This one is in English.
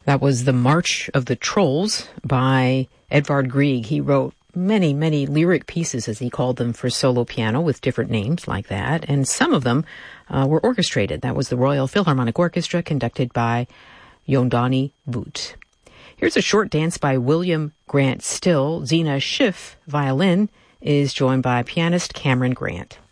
That was The March of the Trolls by Edvard Grieg. He wrote many, many lyric pieces, as he called them, for solo piano with different names like that. And some of them were orchestrated. That was the Royal Philharmonic Orchestra, conducted by Yondani Boot. Here's a short dance by William Grant Still. Zena Schiff, violin, is joined by pianist Cameron Grant.